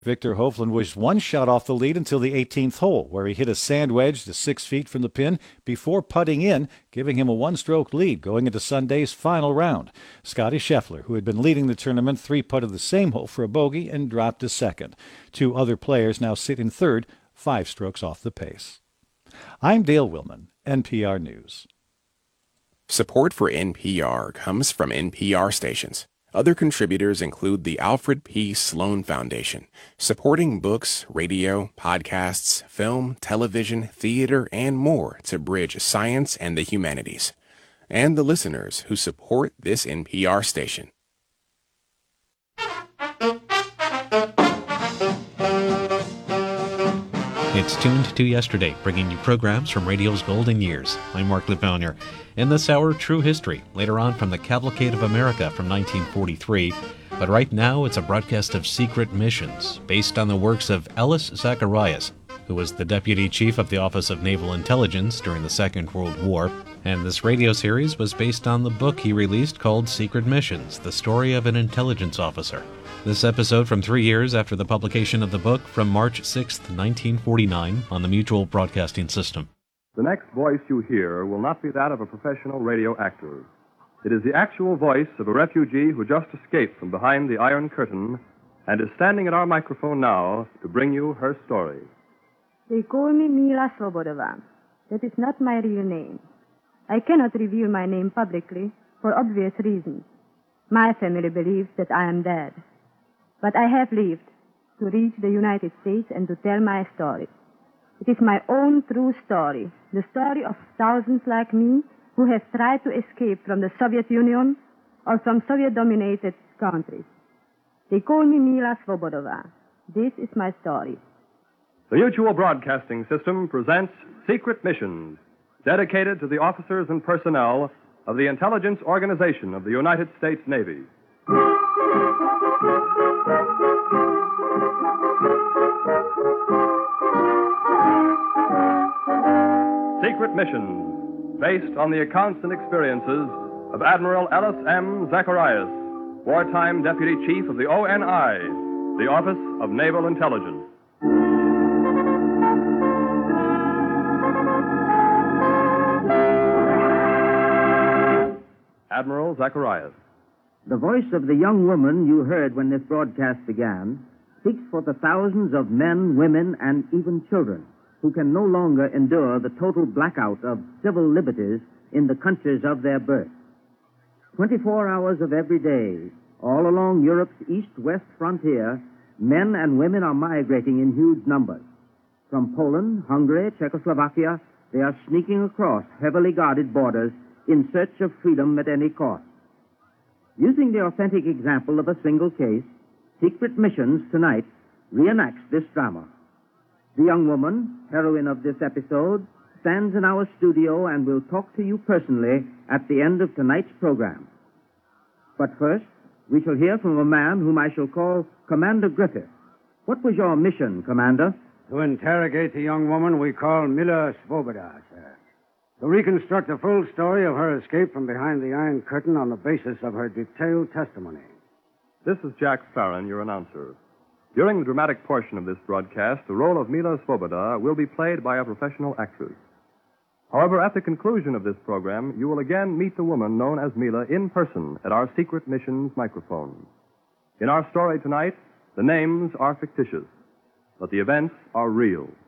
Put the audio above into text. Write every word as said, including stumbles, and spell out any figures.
Victor Hovland was one shot off the lead until the eighteenth hole, where he hit a sand wedge to six feet from the pin before putting in, giving him a one-stroke lead going into Sunday's final round. Scotty Scheffler, who had been leading the tournament, three-putted the same hole for a bogey and dropped to second. Two other players now sit in third, five strokes off the pace. I'm Dale Willman, N P R News. Support for N P R comes from N P R stations. Other contributors include the Alfred P. Sloan Foundation, supporting books, radio, podcasts, film, television, theater, and more to bridge science and the humanities, and the listeners who support this N P R station. It's Tuned to Yesterday, bringing you programs from radio's golden years. I'm Mark Liponier. In this hour, True History, later on from the Cavalcade of America from nineteen forty-three. But right now, it's a broadcast of Secret Missions, based on the works of Ellis Zacharias, who was the Deputy Chief of the Office of Naval Intelligence during the Second World War. And this radio series was based on the book he released called Secret Missions, the story of an intelligence officer. This episode from three years after the publication of the book from March sixth, nineteen forty-nine, on the Mutual Broadcasting System. The next voice you hear will not be that of a professional radio actor. It is the actual voice of a refugee who just escaped from behind the Iron Curtain and is standing at our microphone now to bring you her story. They call me Mila Svobodova. That is not my real name. I cannot reveal my name publicly for obvious reasons. My family believes that I am dead. But I have lived to reach the United States and to tell my story. It is my own true story, the story of thousands like me who have tried to escape from the Soviet Union or from Soviet-dominated countries. They call me Mila Svobodova. This is my story. The Mutual Broadcasting System presents Secret Missions, dedicated to the officers and personnel of the Intelligence Organization of the United States Navy. Secret Missions, based on the accounts and experiences of Admiral Ellis M. Zacharias, wartime Deputy Chief of the O N I, the Office of Naval Intelligence. Admiral Zacharias. The voice of the young woman you heard when this broadcast began speaks for the thousands of men, women, and even children who can no longer endure the total blackout of civil liberties in the countries of their birth. Twenty-four hours of every day, all along Europe's east-west frontier, men and women are migrating in huge numbers. From Poland, Hungary, Czechoslovakia, they are sneaking across heavily guarded borders in search of freedom at any cost. Using the authentic example of a single case, Secret Missions tonight reenacts this drama. The young woman, heroine of this episode, stands in our studio and will talk to you personally at the end of tonight's program. But first, we shall hear from a man whom I shall call Commander Griffith. What was your mission, Commander? To interrogate the young woman we call Mila Svoboda, sir. To reconstruct the full story of her escape from behind the Iron Curtain on the basis of her detailed testimony. This is Jack Farron, your announcer. During the dramatic portion of this broadcast, the role of Mila Svoboda will be played by a professional actress. However, at the conclusion of this program, you will again meet the woman known as Mila in person at our Secret Missions microphone. In our story tonight, the names are fictitious, but the events are real.